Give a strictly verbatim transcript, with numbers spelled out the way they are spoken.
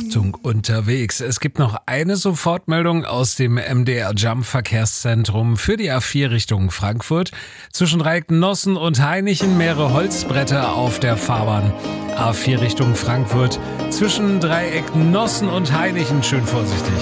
Achtung, unterwegs. Es gibt noch eine Sofortmeldung aus dem M D R Jump Verkehrszentrum für die A vier Richtung Frankfurt. Zwischen Dreieck Nossen und Hainichen mehrere Holzbretter auf der Fahrbahn. A vier Richtung Frankfurt zwischen Dreieck Nossen und Hainichen schön vorsichtig.